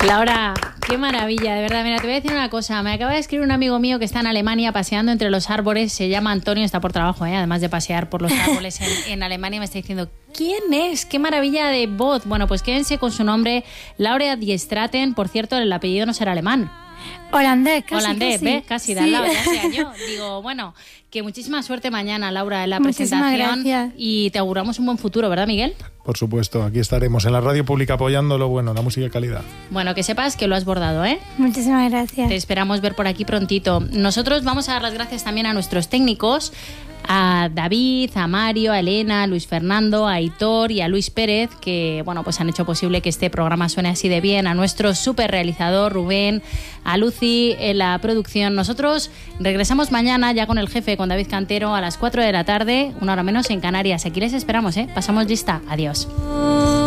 Laura, qué maravilla, de verdad. Mira, te voy a decir una cosa. Me acaba de escribir un amigo mío que está en Alemania paseando entre los árboles. Se llama Antonio, está por trabajo, además de pasear por los árboles en Alemania. Me está diciendo, ¿quién es? ¡Qué maravilla de voz! Bueno, pues quédense con su nombre, Laura Diestraten. Por cierto, el apellido no será alemán. Holandés, casi. ¿Ves? Casi, da la yo. Digo, bueno, que muchísima suerte mañana, Laura, en la presentación. Gracias. Y te auguramos un buen futuro, ¿verdad, Miguel? Por supuesto, aquí estaremos en la radio pública apoyando lo bueno, la música de calidad. Bueno, que sepas que lo has bordado, ¿eh? Muchísimas gracias. Te esperamos ver por aquí prontito. Nosotros vamos a dar las gracias también a nuestros técnicos, a David, a Mario, a Elena, a Luis Fernando, a Aitor y a Luis Pérez, que bueno, pues han hecho posible que este programa suene así de bien, a nuestro super realizador Rubén, a Lucy en la producción. Nosotros regresamos mañana ya con el jefe, con David Cantero, a las 4 de la tarde, 1 hora menos en Canarias. Aquí les esperamos, ¿eh? Pasamos lista. Adiós.